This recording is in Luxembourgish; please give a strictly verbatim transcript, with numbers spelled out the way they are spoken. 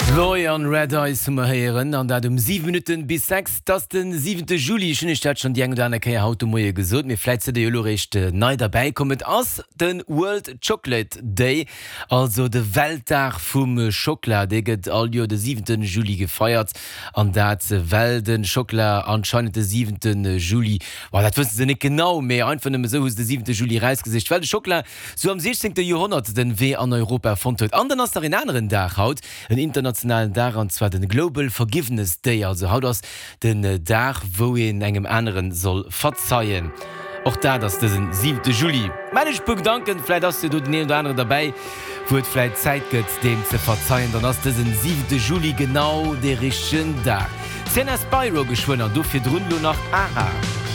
An Red Eyes zum Heieren an dat um sieben Minuten bis sechs, dats den siebten Juli schon ich schon die eng Keier Automoie gesot, mir fleit ze de Jolorechte nei dabei kommet ass den World Chocolate Day, also de Welttag vum Schokolade, deget all Jo de siebten Juli gefeiert an dat ze Welten Schokolade anscheinend de siebten Juli. War dat wusste se net genau méi einfach so de siebten Juli Reisgesicht. Well de Schokolade so am sechzehnten Jahrhundert den W an Europa erfund huet. An den ass der in anderen Dach haut en international daran zwar den Global Forgiveness Day, also haut das den Tag, wo in engem anderen soll verzeihen. Auch da, das ist den siebten Juli. Meine Spuk danken, vielleicht hast du den einen oder anderen dabei, wo es vielleicht Zeit gibt, dem zu verzeihen, dann hast du den siebten Juli genau der richtigen Tag. Senna Spyro geschwunden, du für drunter nach Aha.